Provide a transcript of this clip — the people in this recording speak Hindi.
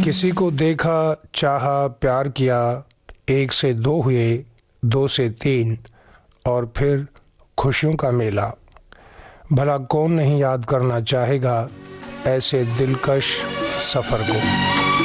किसी को देखा, चाहा, प्यार किया, 1 से 2 हुए, 2 से 3 और फिर खुशियों का मेला। भला कौन नहीं याद करना चाहेगा ऐसे दिलकश सफ़र को।